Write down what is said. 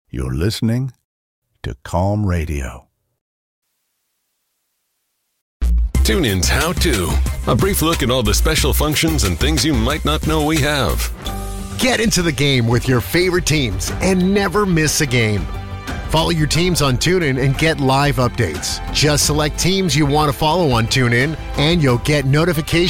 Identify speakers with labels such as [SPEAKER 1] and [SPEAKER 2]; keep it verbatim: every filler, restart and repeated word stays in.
[SPEAKER 1] You're listening to Calm Radio.
[SPEAKER 2] TuneIn's How To. A brief look at all the special functions and things you might not know we have.
[SPEAKER 3] Get into the game with your favorite teams and never miss a game. Follow your teams on TuneIn and get live updates. Just select teams you want to follow on TuneIn, and you'll get notifications